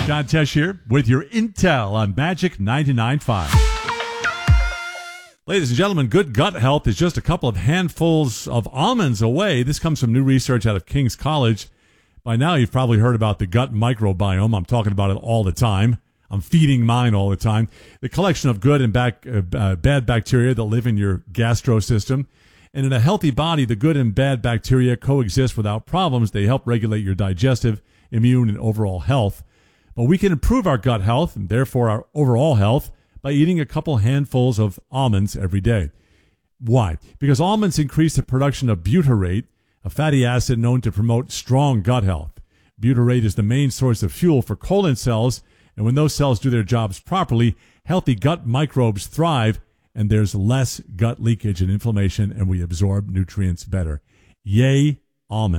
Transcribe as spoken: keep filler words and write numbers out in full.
John Tesh here with your Intel on Magic ninety-nine point five. Ladies and gentlemen, good gut health is just a couple of handfuls of almonds away. This comes from new research out of King's College. By now, you've probably heard about the gut microbiome. I'm talking about it all the time. I'm feeding mine all the time. The collection of good and back, uh, uh, bad bacteria that live in your gastro system. And in a healthy body, the good and bad bacteria coexist without problems. They help regulate your digestive, immune, and overall health. But we can improve our gut health, and therefore our overall health, by eating a couple handfuls of almonds every day. Why? Because almonds increase the production of butyrate, a fatty acid known to promote strong gut health. Butyrate is the main source of fuel for colon cells, and when those cells do their jobs properly, healthy gut microbes thrive, and there's less gut leakage and inflammation, and we absorb nutrients better. Yay, almonds.